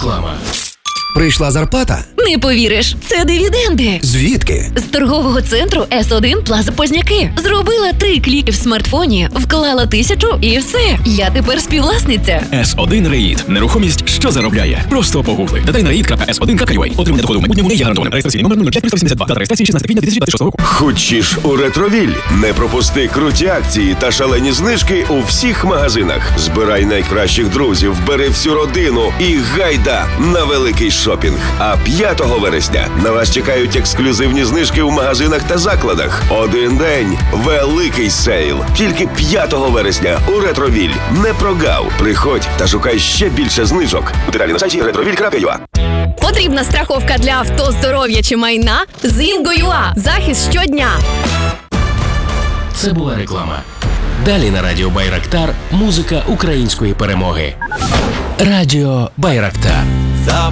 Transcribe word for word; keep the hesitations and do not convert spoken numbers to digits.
Реклама. Прийшла зарплата? Не повіриш, це дивіденди. Звідки? З торгового центру Ес один Плаза Позняки. Зробила три кліки в смартфоні, вклала тисячу і все. Я тепер співвласниця. Ес один Реїд. Нерухомість, що заробляє. Просто погугли. Додай на реїд крапка ес один крапка ю а. Отримання доходу в майбутньому не є гарантованим. Реєстраційний номер нуль п'ять триста вісімдесят два. Дата реєстрації шістнадцяте квітня дві тисячі двадцять шостого року. Хочеш у Ретровіль? Не пропусти круті акції та шалені знижки у всіх магазинах. Збирай найкращих друзів, бери всю родину і гайда на великий шопінг. А п'ятого вересня на вас чекають ексклюзивні знижки у магазинах та закладах. Один день – великий сейл. Тільки п'ятого вересня у Ретровіль. Не прогав. Приходь та шукай ще більше знижок. Деталі на сайті ретровіль крапка ю а. Потрібна страховка для авто, здоров'я чи майна? з Інго.ua. Захист щодня. Це була реклама. Далі на радіо Байрактар музика української перемоги. Радіо Байрактар.